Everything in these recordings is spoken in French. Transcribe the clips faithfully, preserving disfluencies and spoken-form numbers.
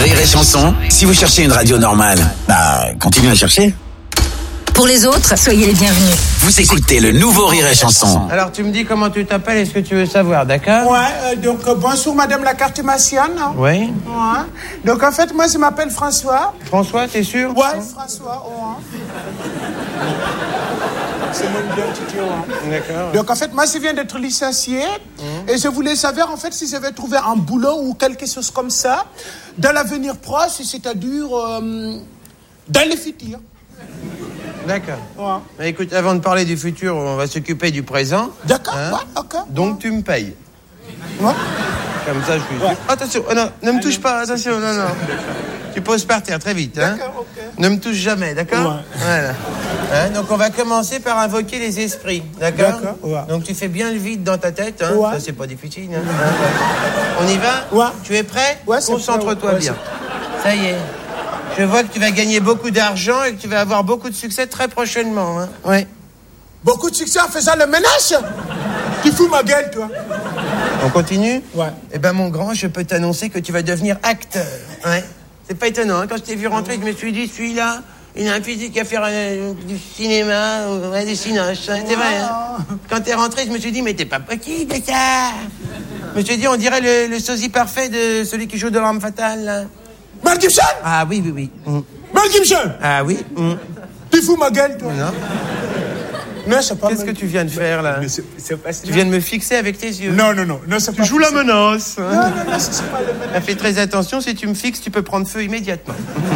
Rire et Chanson, si vous cherchez une radio normale, bah, continuez à chercher. Pour les autres, soyez les bienvenus. Vous écoutez le nouveau Rire et Chanson. Alors, tu me dis comment tu t'appelles et ce que tu veux savoir, d'accord? Ouais, euh, donc euh, bonjour madame la cartomancienne. Oui. Ouais. Donc en fait, moi je m'appelle François. François, t'es sûr? Ouais, François, ouais. C'est mon identité, ouais. D'accord. Donc en fait, moi je viens d'être licencié mmh. et je voulais savoir en fait si j'avais trouvé un boulot ou quelque chose comme ça dans l'avenir proche, c'est-à-dire euh, dans le futur. D'accord. Ouais. Mais écoute, avant de parler du futur, on va s'occuper du présent. D'accord, hein? ouais, ok. Donc ouais. tu me payes. Ouais. Comme ça, je suis... Ouais. Attention, oh non, ne me touche pas, attention, non, non. Tu poses par terre très vite, hein. D'accord, ok. Ne me touche jamais, d'accord? Ouais. Voilà. Hein, donc on va commencer par invoquer les esprits, d'accord? D'accord, ouais. Donc tu fais bien le vide dans ta tête, hein. Ouais. Ça, c'est pas difficile, hein. On y va? Ouais. Tu es prêt? Ouais, c'est Concentre-toi prêt, ouais. bien. Ça y est. Je vois que tu vas gagner beaucoup d'argent et que tu vas avoir beaucoup de succès très prochainement, hein. Ouais. Beaucoup de succès en faisant le ménage. Tu fous ma gueule, toi. On continue? Ouais. Eh ben, mon grand, je peux t'annoncer que tu vas devenir acteur. Ouais. C'est pas étonnant, hein. Quand je t'ai vu rentrer, je me suis dit, celui-là, il a un physique à faire euh, du cinéma, euh, ouais, des cinoches, hein. C'est vrai, hein. Quand t'es rentré, je me suis dit, mais t'es pas possible, ça. Je me suis dit, on dirait le, le sosie parfait de celui qui joue de l'arme fatale, là. Mel Gibson. Ah oui, oui, oui. Mm. Mel Gibson. Ah oui. Mm. Tu fous ma gueule, toi. Non. Non, c'est pas Qu'est-ce que tu viens de faire, là? Mais c'est, c'est pas... Tu viens de me fixer avec tes yeux. Non, non, non. non c'est Tu pas joues la c'est... menace. Non, non, non, c'est, c'est pas le ménage. Fais très attention, si tu me fixes, tu peux prendre feu immédiatement.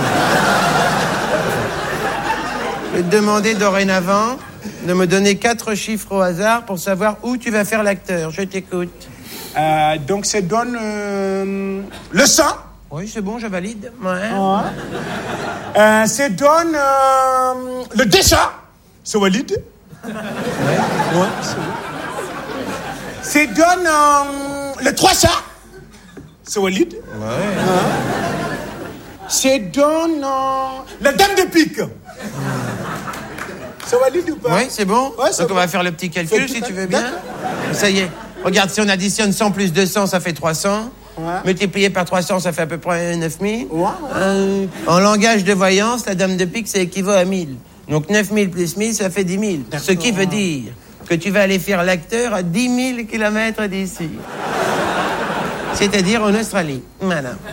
Je vais te demander dorénavant de me donner quatre chiffres au hasard pour savoir où tu vas faire l'acteur. Je t'écoute. Euh, donc, ça donne euh, le sang. Oui, c'est bon, je valide. Ouais. Ouais. Euh, ça donne euh, le dessin. C'est valide. Ouais. Ouais, c'est bon. Ça donne euh, le trois cents. C'est valide. Ouais. Ouais. Ça donne euh, la dame de pique. C'est valide ou pas? Oui, c'est bon. Ouais, c'est Donc bon. on va faire le petit calcul, si tu veux bien. D'accord. Ça y est. Regarde, si on additionne cent plus deux cents, ça fait trois cents. Ouais. Multiplié par trois cents, ça fait à peu près neuf mille. Ouais, ouais. Euh, en langage de voyance, la dame de pique, ça équivaut à mille. Donc neuf mille plus mille, ça fait dix mille. D'accord. Ce qui veut dire que tu vas aller faire l'acteur à dix mille kilomètres d'ici. C'est-à-dire en Australie. Voilà.